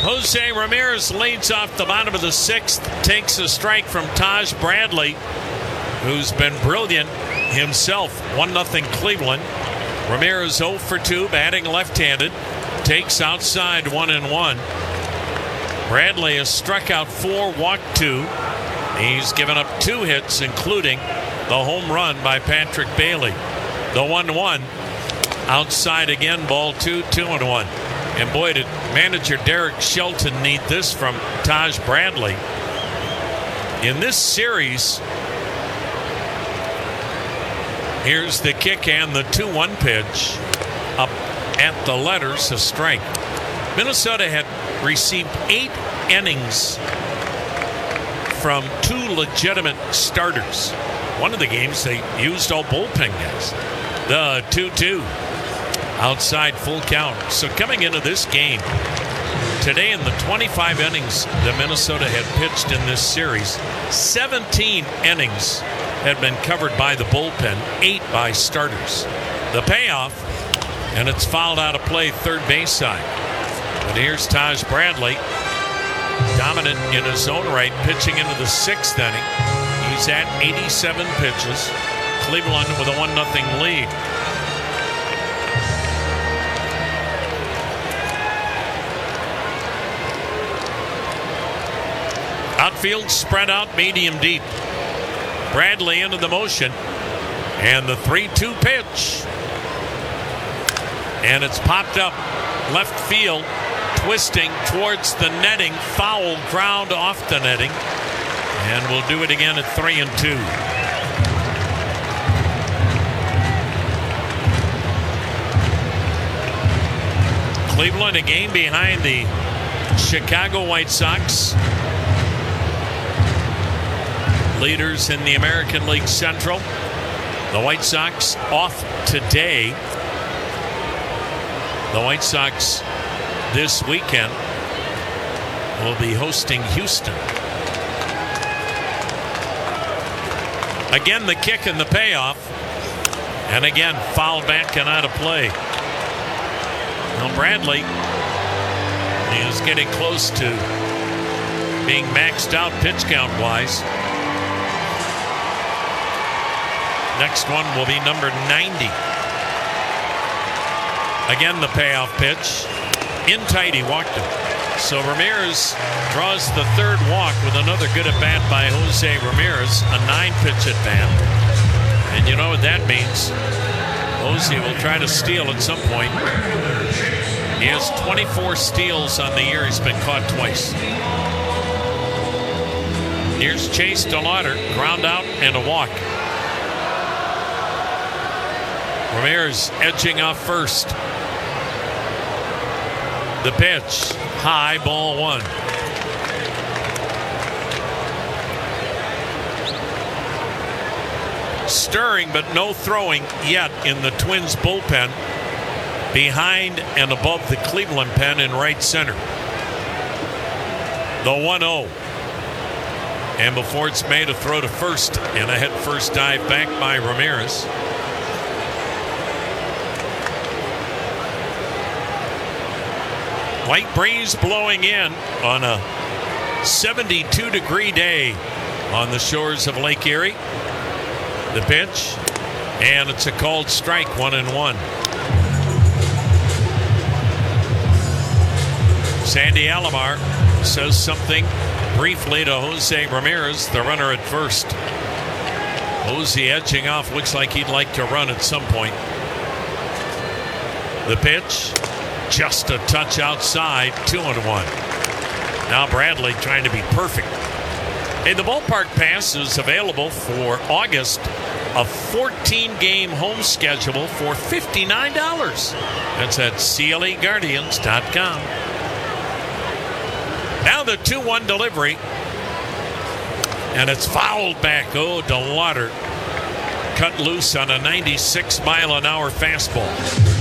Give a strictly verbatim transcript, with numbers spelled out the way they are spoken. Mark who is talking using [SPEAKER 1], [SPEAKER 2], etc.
[SPEAKER 1] Jose Ramirez leads off the bottom of the sixth, takes a strike from Taj Bradley, who's been brilliant himself. one nothing Cleveland. Ramirez oh for two, batting left-handed, takes outside one and one. Bradley has struck out four, walked two. He's given up two hits, including the home run by Patrick Bailey. The one one, outside again, ball two, two and one. And boy, did manager Derek Shelton need this from Taj Bradley. In this series, here's the kick and the two one pitch. Up at the letters, a strike. Minnesota had received eight innings from two legitimate starters. One of the games they used all bullpen guys. The two two. Outside, full count. So coming into this game, today in the twenty-five innings that Minnesota had pitched in this series, seventeen innings had been covered by the bullpen, eight by starters. The payoff, and it's fouled out of play third base side. But here's Taj Bradley, dominant in his own right, pitching into the sixth inning. He's at eighty-seven pitches. Cleveland with a one nothing lead. Outfield spread out, medium deep. Bradley into the motion, and the three two pitch. And it's popped up left field, twisting towards the netting. Foul ground off the netting. And we'll do it again at three and two. Cleveland a game behind the Chicago White Sox, leaders in the American League Central. The White Sox off today. The White Sox this weekend will be hosting Houston. Again, the kick and the payoff. And again, fouled back and out of play. Now Bradley is getting close to being maxed out pitch count wise. Next one will be number ninety. Again, the payoff pitch. In tight, he walked him. So Ramirez draws the third walk with another good at bat by Jose Ramirez, a nine pitch at bat. And you know what that means. Jose will try to steal at some point. He has twenty-four steals on the year. He's been caught twice. Here's Chase DeLauder, ground out and a walk. Ramirez edging off first. The pitch, high, ball one. Stirring but no throwing yet in the Twins bullpen, behind and above the Cleveland pen in right center. The one oh. And before it's made, a throw to first and a head first dive back by Ramirez. Light breeze blowing in on a seventy-two degree day on the shores of Lake Erie. The pitch, and it's a called strike, one and one. Sandy Alomar says something briefly to Jose Ramirez, the runner at first. Jose edging off, looks like he'd like to run at some point. The pitch, just a touch outside, two and one. Now Bradley trying to be perfect. Hey, the ballpark pass is available for August, a fourteen game home schedule for fifty-nine dollars. That's at C L E Guardians dot com. Now the two one delivery, and it's fouled back. Oh, DeLauder cut loose on a ninety-six mile an hour fastball.